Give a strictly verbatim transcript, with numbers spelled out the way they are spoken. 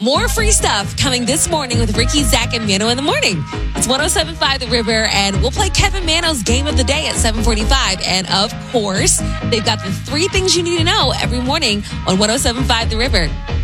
More free stuff coming this morning with Ricky, Zach, and Mano in the morning. It's one oh seven point five The River, and we'll play Kevin Mano's Game of the Day at seven forty-five. And of course, they've got the three things you need to know every morning on one oh seven point five The River.